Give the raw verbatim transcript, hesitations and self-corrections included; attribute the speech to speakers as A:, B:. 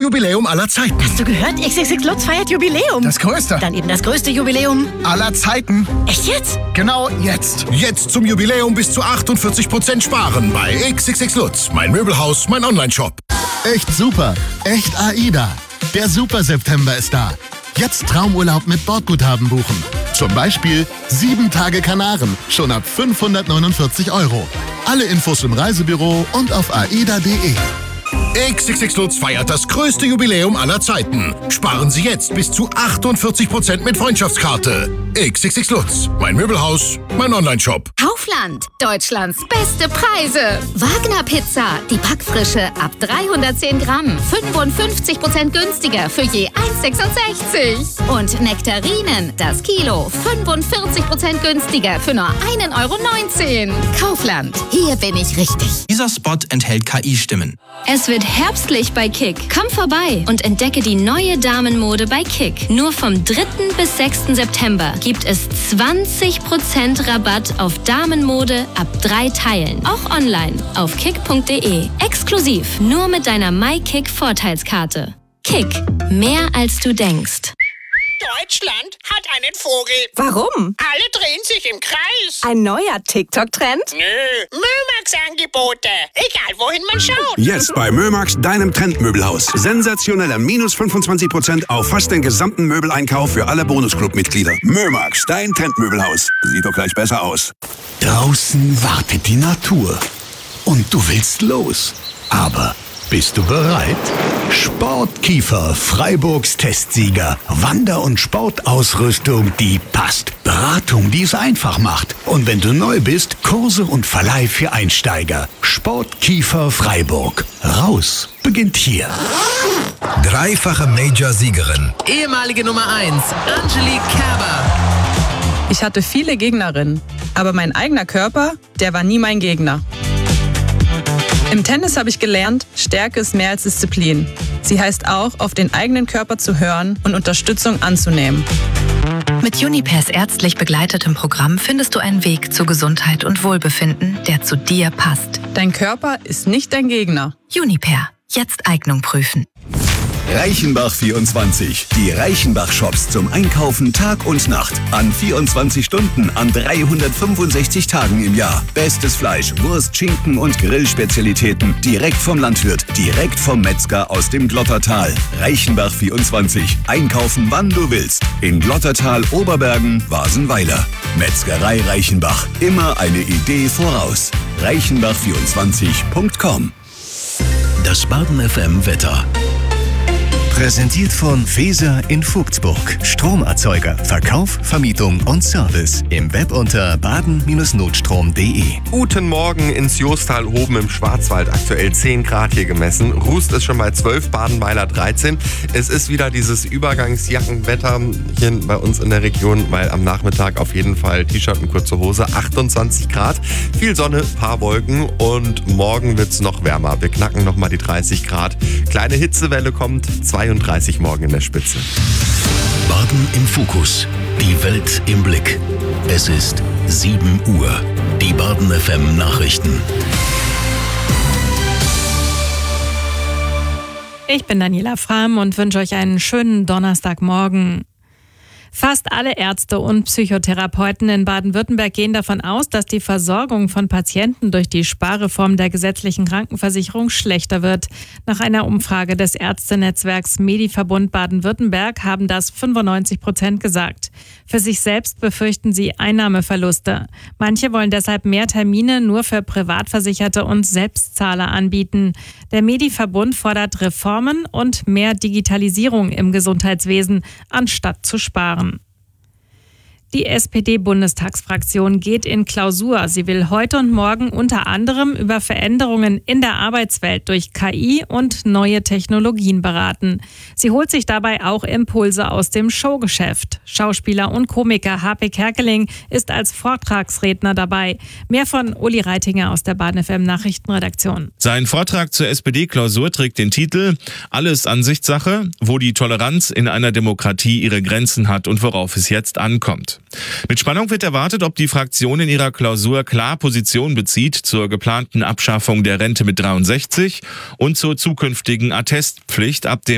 A: Jubiläum aller Zeiten.
B: Hast du gehört? X X X Lutz feiert Jubiläum.
A: Das größte.
B: Dann eben das größte Jubiläum
A: aller Zeiten.
B: Echt jetzt?
A: Genau jetzt. Jetzt zum Jubiläum bis zu achtundvierzig Prozent sparen bei X X X Lutz. Mein Möbelhaus, mein Onlineshop.
C: Echt super. Echt AIDA. Der Super September ist da. Jetzt Traumurlaub mit Bordguthaben buchen. Zum Beispiel sieben Tage Kanaren, schon ab fünfhundertneunundvierzig Euro. Alle Infos im Reisebüro und auf aida punkt de.
A: X X X Lutz feiert das größte Jubiläum aller Zeiten. Sparen Sie jetzt bis zu achtundvierzig Prozent mit Freundschaftskarte. X X X Lutz, mein Möbelhaus, mein Onlineshop.
D: Kaufland, Deutschlands beste Preise. Wagner Pizza, die Backfrische ab dreihundertzehn Gramm, fünfundfünfzig Prozent günstiger für je eins sechsundsechzig. Und Nektarinen, das Kilo, fünfundvierzig Prozent günstiger für nur ein Euro neunzehn. Kaufland, hier bin ich richtig.
E: Dieser Spot enthält K I-Stimmen.
F: Es wird herbstlich bei Kick. Komm vorbei und entdecke die neue Damenmode bei Kick. Nur vom dritten bis sechsten September gibt es zwanzig Prozent Rabatt auf Damenmode ab drei Teilen. Auch online auf kick punkt de. Exklusiv nur mit deiner MyKick-Vorteilskarte. Kick. Mehr als du denkst.
G: Deutschland hat einen Vogel.
H: Warum?
G: Alle drehen sich im Kreis.
H: Ein neuer TikTok-Trend?
G: Nö, Mömax-Angebote. Egal, wohin man schaut.
I: Jetzt bei Mömax, deinem Trendmöbelhaus. Sensationeller minus fünfundzwanzig Prozent auf fast den gesamten Möbeleinkauf für alle Bonusclub-Mitglieder. Mömax, dein Trendmöbelhaus. Sieht doch gleich besser aus.
C: Draußen wartet die Natur. Und du willst los. Aber bist du bereit? Sportkiefer, Freiburgs Testsieger. Wander- und Sportausrüstung, die passt. Beratung, die es einfach macht. Und wenn du neu bist, Kurse und Verleih für Einsteiger. Sportkiefer Freiburg. Raus beginnt hier.
J: Dreifache Major-Siegerin.
K: Ehemalige Nummer eins, Angelique Kerber.
L: Ich hatte viele Gegnerinnen, aber mein eigener Körper, der war nie mein Gegner. Im Tennis habe ich gelernt, Stärke ist mehr als Disziplin. Sie heißt auch, auf den eigenen Körper zu hören und Unterstützung anzunehmen.
M: Mit Junipers ärztlich begleitetem Programm findest du einen Weg zu Gesundheit und Wohlbefinden, der zu dir passt.
L: Dein Körper ist nicht dein Gegner.
M: Juniper. Jetzt Eignung prüfen.
N: Reichenbach vierundzwanzig. Die Reichenbach-Shops zum Einkaufen Tag und Nacht. An vierundzwanzig Stunden, an dreihundertfünfundsechzig Tagen im Jahr. Bestes Fleisch, Wurst, Schinken und Grillspezialitäten. Direkt vom Landwirt, direkt vom Metzger aus dem Glottertal. Reichenbach vierundzwanzig. Einkaufen, wann du willst. In Glottertal, Oberbergen, Wasenweiler. Metzgerei Reichenbach. Immer eine Idee voraus. reichenbach vierundzwanzig punkt com.
O: Das Baden F M Wetter. Präsentiert von Feser in Vogtsburg. Stromerzeuger, Verkauf, Vermietung und Service. Im Web unter baden Notstrom punkt de.
P: Guten Morgen ins Jostal oben im Schwarzwald. Aktuell zehn Grad hier gemessen. Rust ist schon bei zwölf, Badenweiler dreizehn. Es ist wieder dieses Übergangsjackenwetter hier bei uns in der Region, weil am Nachmittag auf jeden Fall T-Shirt und kurze Hose. achtundzwanzig Grad, viel Sonne, paar Wolken und morgen wird es noch wärmer. Wir knacken nochmal die dreißig Grad. Kleine Hitzewelle kommt, zweiunddreißig morgen in der Spitze.
O: Baden im Fokus. Die Welt im Blick. Es ist sieben Uhr. Die Baden F M Nachrichten.
Q: Ich bin Daniela Frahm und wünsche euch einen schönen Donnerstagmorgen. Fast alle Ärzte und Psychotherapeuten in Baden-Württemberg gehen davon aus, dass die Versorgung von Patienten durch die Sparreform der gesetzlichen Krankenversicherung schlechter wird. Nach einer Umfrage des Ärztenetzwerks Mediverbund Baden-Württemberg haben das fünfundneunzig Prozent gesagt. Für sich selbst befürchten sie Einnahmeverluste. Manche wollen deshalb mehr Termine nur für Privatversicherte und Selbstzahler anbieten. Der Mediverbund fordert Reformen und mehr Digitalisierung im Gesundheitswesen, anstatt zu sparen. Die S P D-Bundestagsfraktion geht in Klausur. Sie will heute und morgen unter anderem über Veränderungen in der Arbeitswelt durch K I und neue Technologien beraten. Sie holt sich dabei auch Impulse aus dem Showgeschäft. Schauspieler und Komiker H P Kerkeling ist als Vortragsredner dabei. Mehr von Uli Reitinger aus der Baden F M Nachrichtenredaktion.
R: Sein Vortrag zur S P D-Klausur trägt den Titel »Alles Ansichtssache, wo die Toleranz in einer Demokratie ihre Grenzen hat und worauf es jetzt ankommt«. Mit Spannung wird erwartet, ob die Fraktion in ihrer Klausur klar Position bezieht zur geplanten Abschaffung der Rente mit dreiundsechzig und zur zukünftigen Attestpflicht ab dem